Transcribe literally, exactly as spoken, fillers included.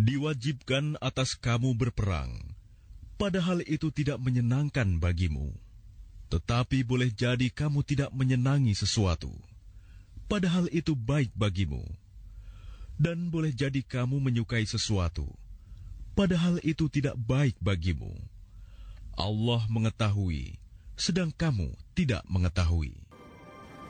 Diwajibkan atas kamu berperang, padahal itu tidak menyenangkan bagimu. Tetapi boleh jadi kamu tidak menyenangi sesuatu, padahal itu baik bagimu. Dan boleh jadi kamu menyukai sesuatu, padahal itu tidak baik bagimu. Allah mengetahui, sedang kamu tidak mengetahui.